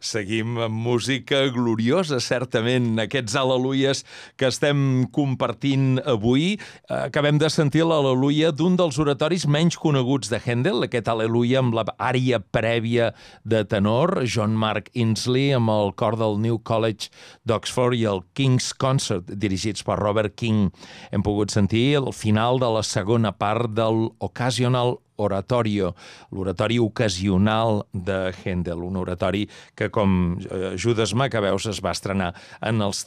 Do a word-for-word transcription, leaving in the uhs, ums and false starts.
Seguim amb música gloriosa, certament, aquests al·leluies que estem compartint avui. Acabem de sentir l'al·leluia d'un dels oratoris menys coneguts de Handel, aquest al·leluia amb l'ària prèvia de tenor, John Mark Ainsley, amb el cor del New College d'Oxford i el King's Concert, dirigits per Robert King. Hem pogut sentir el final de la segona part del Occasional Oratorio, l'oratori ocasional de Handel, un oratori que, com Judes Macabeus, es va estrenar en els